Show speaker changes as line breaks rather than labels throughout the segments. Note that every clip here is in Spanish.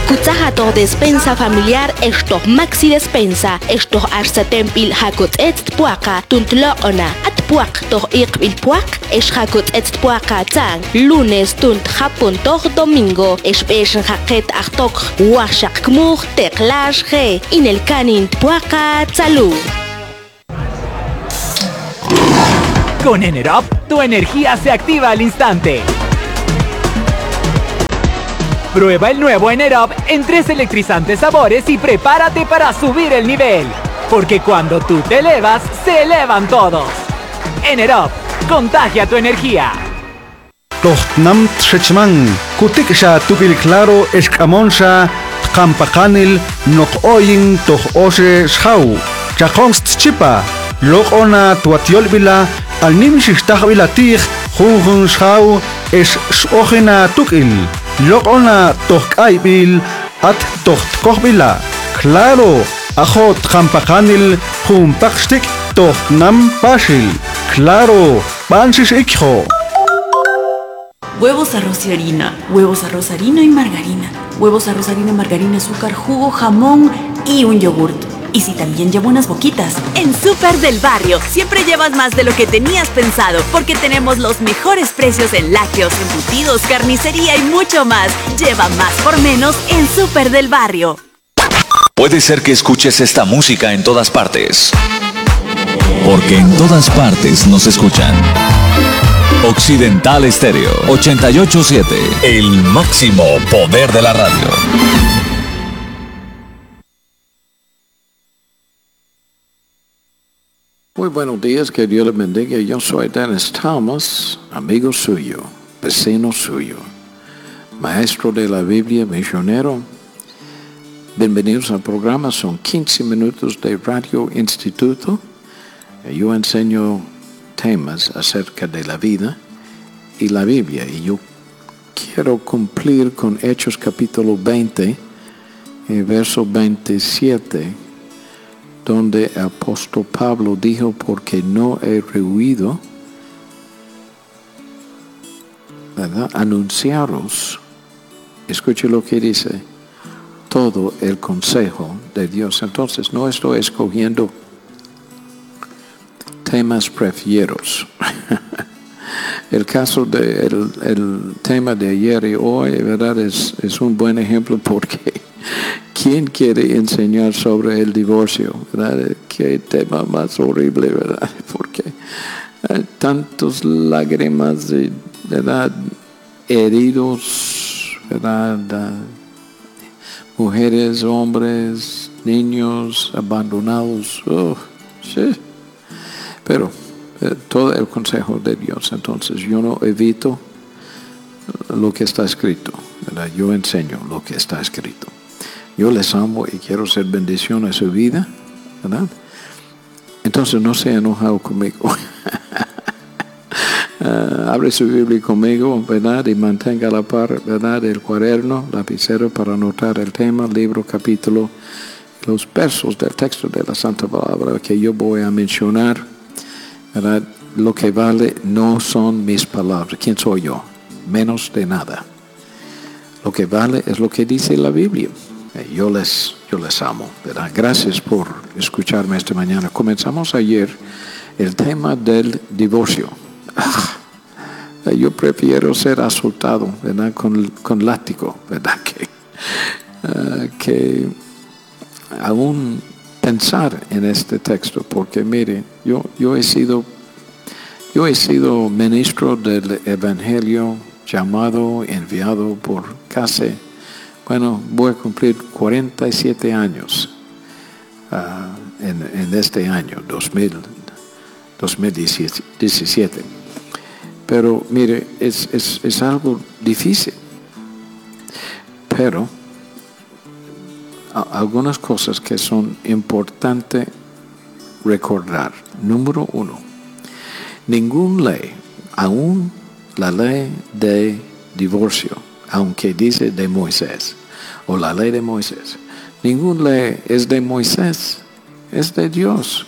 Kutsahato despensa familiar esto maxi despensa esto hasta tempil hakot et puaka tuntloona atpuak to iqbil puak es hakot et puaka tang lunes tunt japon to domingo es beshen haket achtok washak kmur teklash he in el canin puaka tsalu.
Con Enerop, tu energía se activa al instante. Prueba el nuevo Enerop en 3 electrizantes sabores y prepárate para subir el nivel. Porque cuando tú te elevas, se elevan todos. Enerop, contagia tu energía.
Tohtnam Tshechman, Kutikisha Tukil Claro Eskamonsha, Kampakanil, Nok Oyin, Toh Ose Schau, Chakonst Chipa, Lokona Tuatiolvila, Al Nimishistahvila Tig, Junjun Schau, Es Ojena Tukil. Lokona tohkaibil at tohtkohbila. Claro, ajot jampakanil jumpakstik tohnam pashil. Claro, pansis ikho.
Huevos, arroz y harina. Huevos, arroz, harina y margarina. Huevos, arroz, harina, margarina, azúcar, jugo, jamón y un yogurt. Y si también llevo unas boquitas.
En Súper del Barrio siempre llevas más de lo que tenías pensado, porque tenemos los mejores precios en lácteos, embutidos, carnicería y mucho más. Lleva más por menos en Súper del Barrio.
Puede ser que escuches esta música en todas partes, porque en todas partes nos escuchan. Occidental Estéreo 88.7, el máximo poder de la radio.
Muy buenos días, que Dios les bendiga. Yo soy Dennis Thomas, amigo suyo, vecino suyo, maestro de la Biblia, misionero. Bienvenidos al programa, son 15 minutos de Radio Instituto. Yo enseño temas acerca de la vida y la Biblia, y yo quiero cumplir con Hechos capítulo 20, verso 27, donde el apóstol Pablo dijo, porque no he rehuido, ¿verdad?, anunciaros, escuche lo que dice, todo el consejo de Dios. Entonces no estoy escogiendo temas prefieros. El caso el tema de ayer y hoy, ¿verdad?, es un buen ejemplo, porque ¿quién quiere enseñar sobre el divorcio? ¿Verdad? Qué tema más horrible, ¿verdad? Porque tantos lágrimas, ¿verdad?, heridos, ¿verdad?, mujeres, hombres, niños abandonados. Sí. Pero todo el consejo de Dios. Entonces yo no evito lo que está escrito, ¿verdad? Yo enseño lo que está escrito. Yo les amo y quiero ser bendición a su vida, ¿verdad? Entonces no se enojado conmigo. Abre su Biblia conmigo, ¿verdad? Y mantenga a la par, ¿verdad?, el cuaderno, lapicero para anotar el tema, libro, capítulo, los versos del texto de la Santa Palabra que yo voy a mencionar, ¿verdad? Lo que vale no son mis palabras. ¿Quién soy yo? Menos de nada. Lo que vale es lo que dice la Biblia. Yo les amo, ¿verdad? Gracias por escucharme esta mañana. Comenzamos ayer el tema del divorcio. Yo prefiero ser azotado, ¿verdad?, con látigo, ¿verdad?, que aún pensar en este texto, porque mire, yo he sido ministro del Evangelio, llamado, enviado por casi, voy a cumplir 47 años en este año, 2017. Pero mire, es algo difícil. Pero algunas cosas que son importantes recordar. Número 1, ninguna ley, aún la ley de divorcio, aunque dice de Moisés, o la ley de Moisés, ninguna ley es de Moisés, es de Dios.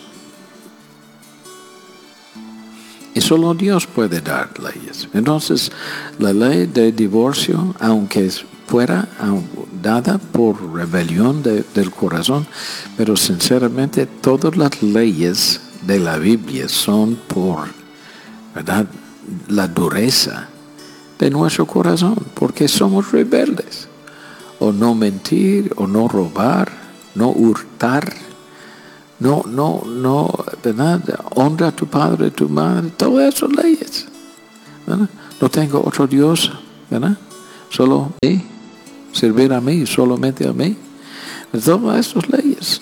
Y solo Dios puede dar leyes. Entonces, la ley de divorcio, aunque fuera dada por rebelión del corazón, pero sinceramente todas las leyes de la Biblia son por, ¿verdad?, la dureza de nuestro corazón, porque somos rebeldes. O no mentir, o no robar, no hurtar, no, ¿verdad?, honra a tu padre, a tu madre, todas esas leyes, ¿verdad? No tengo otro Dios, ¿verdad?, solo a mí, servir a mí, solamente a mí. Todas esas leyes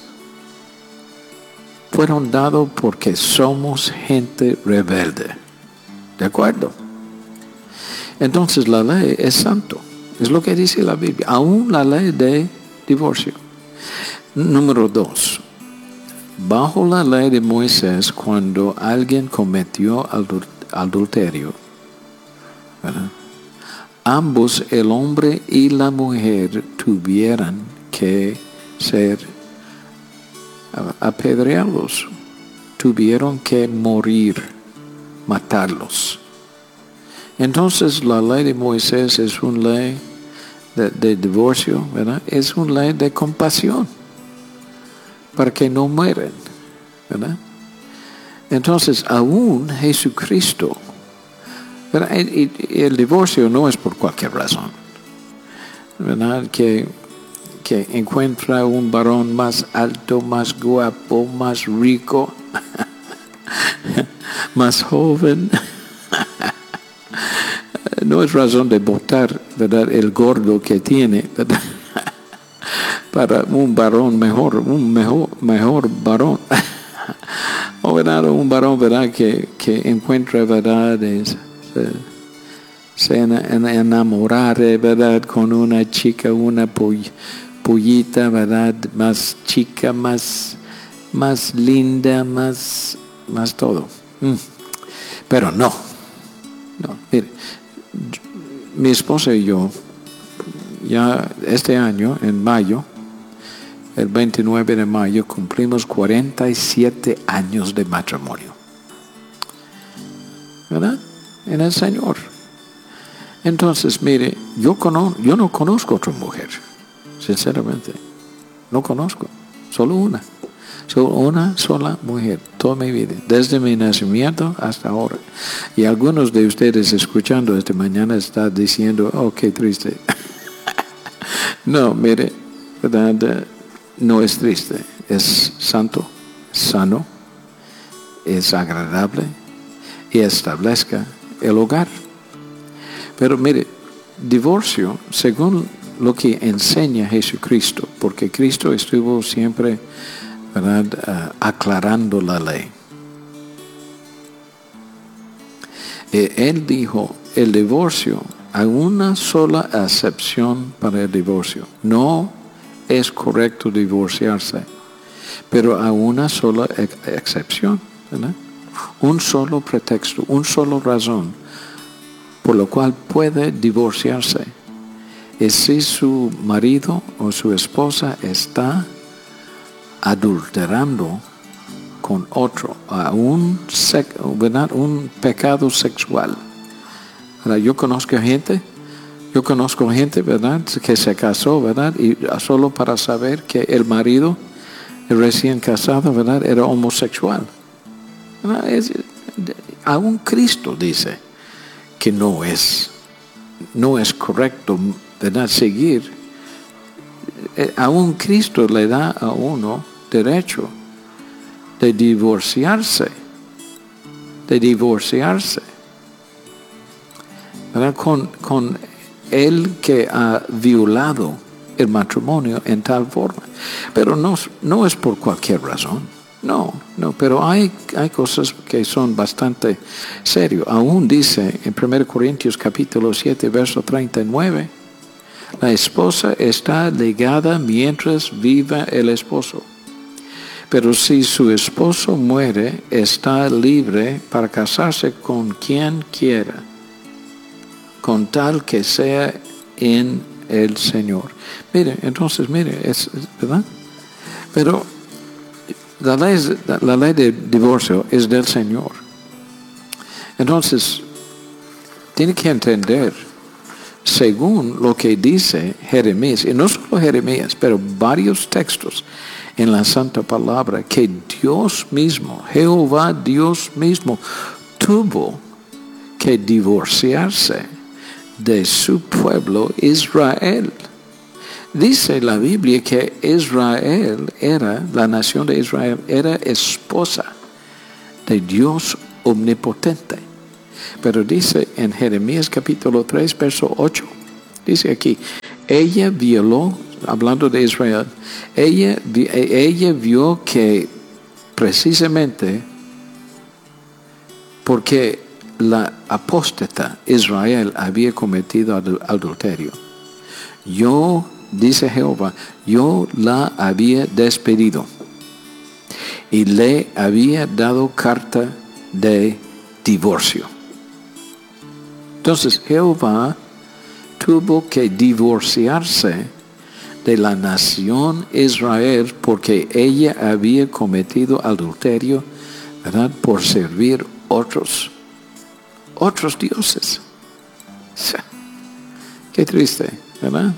fueron dadas porque somos gente rebelde. ¿De acuerdo? Entonces la ley es santo. Es lo que dice la Biblia. Aún la ley de divorcio. Número 2. Bajo la ley de Moisés, cuando alguien cometió adulterio, ¿verdad?, ambos, el hombre y la mujer, tuvieran que ser apedreados. Tuvieron que morir, matarlos. Entonces la ley de Moisés es una ley de divorcio, ¿verdad? Es una ley de compasión para que no mueran, ¿verdad? Entonces aún Jesucristo, ¿verdad? Y el divorcio no es por cualquier razón, ¿verdad? Que encuentra un varón más alto, más guapo, más rico, más joven. No es razón de votar, ¿verdad?, el gordo que tiene, ¿verdad?, para un varón mejor, un mejor varón. O, ¿verdad?, un varón, ¿verdad?, que encuentra, ¿verdad?, se enamorar, ¿verdad?, con una chica, una pollita, ¿verdad?, más chica, más linda, más todo. Pero no, mire, mi esposa y yo, ya este año, en mayo, el 29 de mayo, cumplimos 47 años de matrimonio, ¿verdad?, en el Señor. Entonces, mire, yo no conozco otra mujer, sinceramente, no conozco, solo una sola mujer, toda mi vida, desde mi nacimiento hasta ahora. Y algunos de ustedes escuchando esta mañana están diciendo, oh, qué triste. No, mire, ¿verdad?, no es triste, es santo, sano, es agradable y establezca el hogar. Pero mire, divorcio, según lo que enseña Jesucristo, porque Cristo estuvo siempre, ¿verdad?, aclarando la ley. Él dijo, el divorcio, hay una sola excepción para el divorcio. No es correcto divorciarse, pero hay una sola excepción, ¿verdad?, un solo pretexto, una sola razón por la cual puede divorciarse. Es si su marido o su esposa está adulterando con otro, ¿verdad?, un pecado sexual. ¿Verdad? Yo conozco gente, ¿verdad?, que se casó, ¿verdad?, y solo para saber que el marido, el recién casado, ¿verdad?, era homosexual. Aún Cristo dice que no es correcto, ¿verdad?, seguir. Aún Cristo le da a uno derecho de divorciarse, ¿verdad?, con el que ha violado el matrimonio en tal forma. Pero no es por cualquier razón. No, pero hay cosas que son bastante serias. Aún dice en 1 Corintios capítulo 7, verso 39, la esposa está ligada mientras viva el esposo. Pero si su esposo muere, está libre para casarse con quien quiera, con tal que sea en el Señor. Mire, es ¿verdad? Pero la ley de divorcio es del Señor. Entonces, tiene que entender según lo que dice Jeremías, y no solo Jeremías, pero varios textos en la Santa Palabra, que Dios mismo, Jehová Dios mismo, tuvo que divorciarse de su pueblo Israel. Dice la Biblia que la nación de Israel era esposa de Dios omnipotente. Pero dice en Jeremías capítulo 3, verso 8, dice aquí, ella violó, hablando de Israel, ella vio que precisamente porque la apóstata Israel había cometido adulterio, dice Jehová, yo la había despedido y le había dado carta de divorcio. Entonces Jehová tuvo que divorciarse de la nación Israel porque ella había cometido adulterio, ¿verdad?, por servir otros dioses. Qué triste, ¿verdad?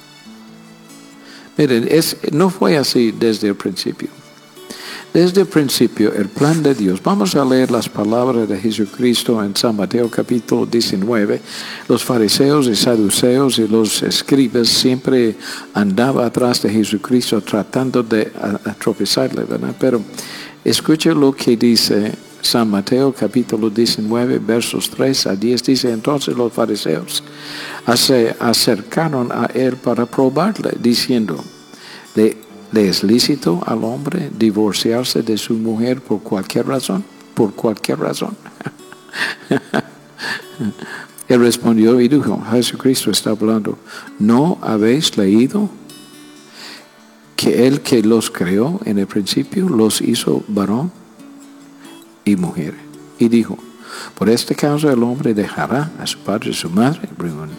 Miren, no fue así desde el principio. Desde el principio, el plan de Dios. Vamos a leer las palabras de Jesucristo en San Mateo capítulo 19. Los fariseos y saduceos y los escribas siempre andaban atrás de Jesucristo tratando de tropezarle, ¿verdad? Pero escuche lo que dice San Mateo capítulo 19, versos 3 a 10. Dice, entonces los fariseos se acercaron a él para probarle, diciendo, ¿le es lícito al hombre divorciarse de su mujer por cualquier razón? Por cualquier razón. Él respondió y dijo, Jesucristo está hablando, ¿no habéis leído que el que los creó en el principio los hizo varón y mujer? Y dijo, por este caso el hombre dejará a su padre y a su madre,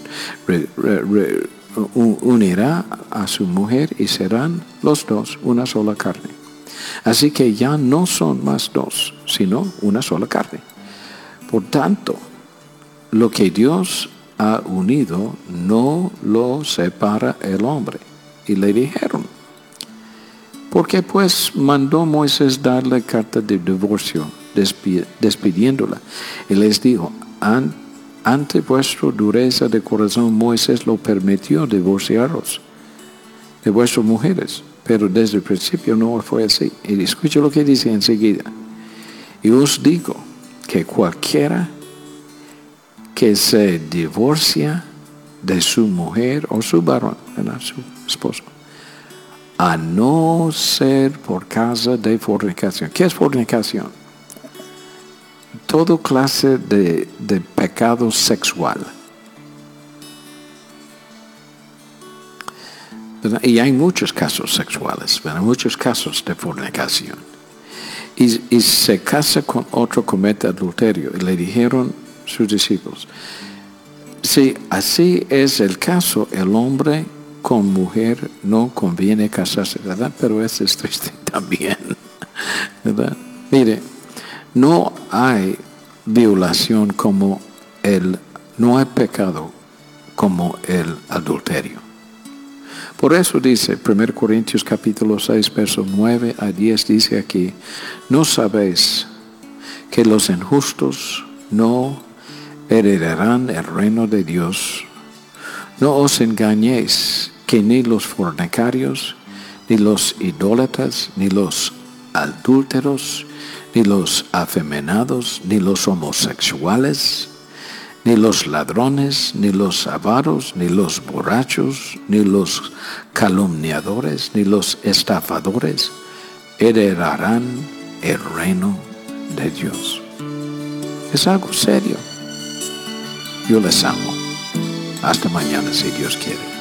unirá a su mujer y serán los dos una sola carne. Así que ya no son más dos, sino una sola carne. Por tanto, lo que Dios ha unido no lo separa el hombre. Y le dijeron, ¿por qué pues mandó Moisés darle carta de divorcio, despidiéndola? Y les dijo, ante vuestra dureza de corazón Moisés lo permitió divorciaros de vuestras mujeres, pero desde el principio no fue así. Y escucha lo que dice enseguida. Y os digo que cualquiera que se divorcia de su mujer o su varón, su esposo, a no ser por causa de fornicación. ¿Qué es fornicación? Toda clase de pecado sexual. ¿Verdad? Y hay muchos casos sexuales, ¿verdad? Muchos casos de fornicación. Y se casa con otro, comete adulterio. Y le dijeron sus discípulos, si así es el caso, el hombre con mujer no conviene casarse, ¿verdad? Pero eso es triste también, ¿verdad? Mire, no hay violación no hay pecado como el adulterio. Por eso dice 1 Corintios capítulo 6, versos 9 a 10, dice aquí, ¿no sabéis que los injustos no heredarán el reino de Dios? No os engañéis, que ni los fornicarios, ni los idólatras, ni los adúlteros, ni los afeminados, ni los homosexuales, ni los ladrones, ni los avaros, ni los borrachos, ni los calumniadores, ni los estafadores heredarán el reino de Dios. Es algo serio. Yo les amo. Hasta mañana, si Dios quiere.